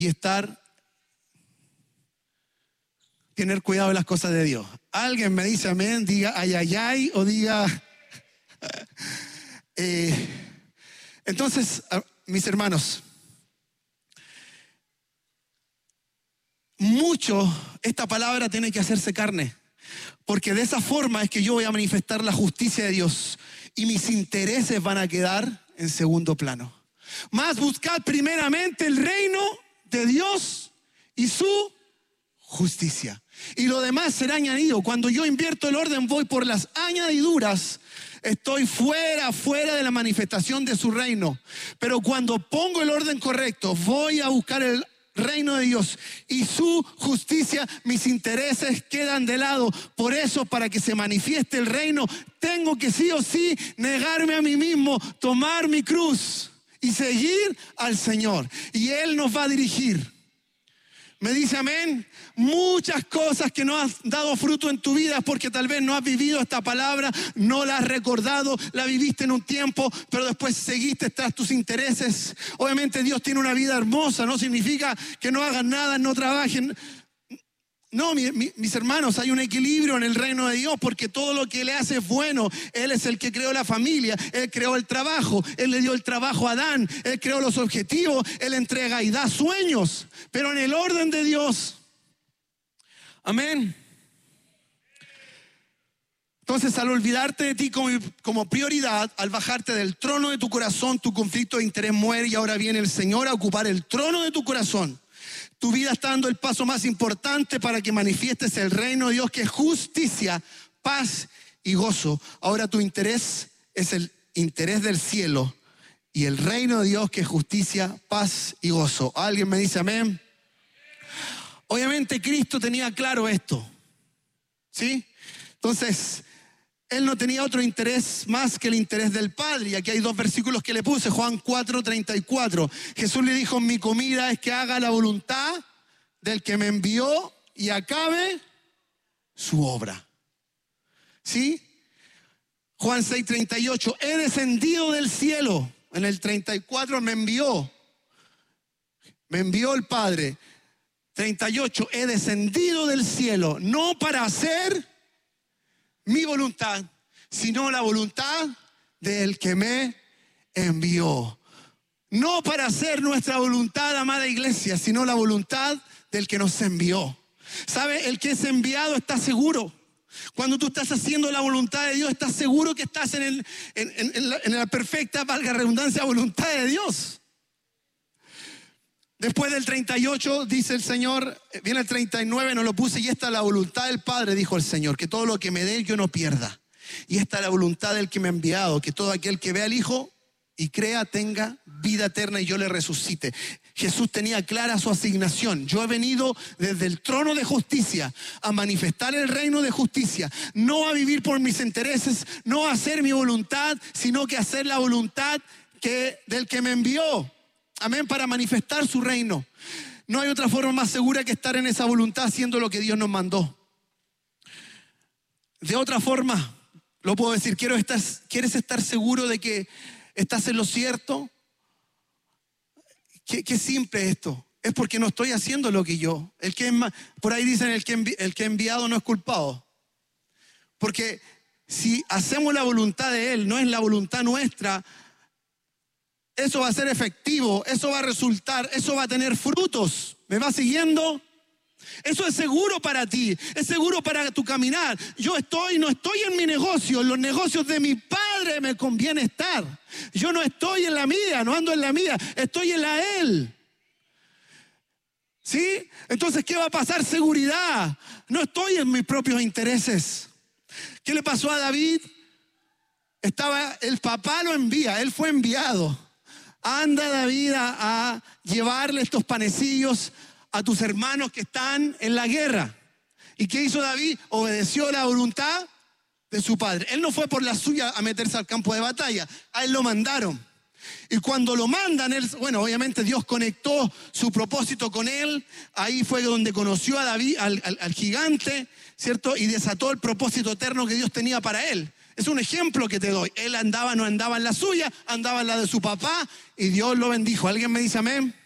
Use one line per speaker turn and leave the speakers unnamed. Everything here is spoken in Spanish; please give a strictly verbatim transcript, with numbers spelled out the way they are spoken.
y estar, tener cuidado de las cosas de Dios. Alguien me dice amén, diga ay, ay, ay, o diga... eh, entonces, mis hermanos, mucho esta palabra tiene que hacerse carne, porque de esa forma es que yo voy a manifestar la justicia de Dios y mis intereses van a quedar en segundo plano. Más buscad primeramente el reino de Dios y su justicia, y lo demás será añadido. Cuando yo invierto el orden, voy por las añadiduras. Estoy fuera, fuera de la manifestación de su reino. Pero cuando pongo el orden correcto, voy a buscar el reino de Dios y su justicia, mis intereses quedan de lado. Por eso, para que se manifieste el reino, tengo que sí o sí negarme a mí mismo, tomar mi cruz y seguir al Señor. Y Él nos va a dirigir. ¿Me dice amén? Muchas cosas que no has dado fruto en tu vida es porque tal vez no has vivido esta palabra, no la has recordado, la viviste en un tiempo, pero después seguiste tras tus intereses. Obviamente Dios tiene una vida hermosa, no significa que no hagan nada, no trabajen. No, mi, mi, mis hermanos, hay un equilibrio en el reino de Dios, porque todo lo que Él hace es bueno. Él es el que creó la familia, Él creó el trabajo, Él le dio el trabajo a Adán, Él creó los objetivos, Él entrega y da sueños, pero en el orden de Dios. Amén. Entonces, al olvidarte de ti como, como prioridad, al bajarte del trono de tu corazón, tu conflicto de interés muere y ahora viene el Señor a ocupar el trono de tu corazón. Tu vida está dando el paso más importante para que manifiestes el reino de Dios, que es justicia, paz y gozo. Ahora tu interés es el interés del cielo y el reino de Dios, que es justicia, paz y gozo. ¿Alguien me dice amén? Obviamente Cristo tenía claro esto, ¿sí? Entonces, Él no tenía otro interés más que el interés del Padre. Y aquí hay dos versículos que le puse, Juan cuatro, treinta y cuatro. Jesús le dijo, mi comida es que haga la voluntad del que me envió y acabe su obra. ¿Sí? Juan seis, treinta y ocho, he descendido del cielo. En el treinta y cuatro me envió. Me envió el Padre. treinta y ocho, he descendido del cielo, no para hacer mi voluntad, sino la voluntad del que me envió. No para hacer nuestra voluntad, amada iglesia, sino la voluntad del que nos envió. ¿Sabe? El que es enviado está seguro. Cuando tú estás haciendo la voluntad de Dios, estás seguro que estás en, el, en, en, en, la, en la perfecta, valga redundancia, voluntad de Dios. Después del treinta y ocho dice el Señor, viene el treinta y nueve, no lo puse, y esta es la voluntad del Padre, dijo el Señor, que todo lo que me dé yo no pierda. Y esta es la voluntad del que me ha enviado, que todo aquel que vea al Hijo y crea tenga vida eterna y yo le resucite. Jesús tenía clara su asignación. Yo he venido desde el trono de justicia a manifestar el reino de justicia, no a vivir por mis intereses, no a hacer mi voluntad, sino que a hacer la voluntad que, del que me envió. Amén, para manifestar su reino. No hay otra forma más segura que estar en esa voluntad haciendo lo que Dios nos mandó. De otra forma, lo puedo decir, quiero estar, ¿quieres estar seguro de que estás en lo cierto? Qué, qué simple esto. Es porque no estoy haciendo lo que yo. El que es más, por ahí dicen el que, envi, el que enviado no es culpado. Porque si hacemos la voluntad de Él, no es la voluntad nuestra, eso va a ser efectivo, eso va a resultar, eso va a tener frutos. ¿Me va siguiendo? Eso es seguro para ti, es seguro para tu caminar. Yo estoy, no estoy en mi negocio, en los negocios de mi Padre me conviene estar. Yo no estoy en la mía, no ando en la mía, estoy en la de Él. ¿Sí? Entonces, ¿qué va a pasar? Seguridad. No estoy en mis propios intereses. ¿Qué le pasó a David? Estaba, el papá lo envía, él fue enviado. Anda, David, a, a llevarle estos panecillos a tus hermanos que están en la guerra. ¿Y qué hizo David? Obedeció la voluntad de su padre. Él no fue por la suya a meterse al campo de batalla, a él lo mandaron. Y cuando lo mandan, él, bueno, obviamente Dios conectó su propósito con él. Ahí fue donde conoció a David, al, al, al gigante, ¿cierto? Y desató el propósito eterno que Dios tenía para él. Es un ejemplo que te doy. Él andaba, no andaba en la suya, andaba en la de su papá y Dios lo bendijo. ¿Alguien me dice amén?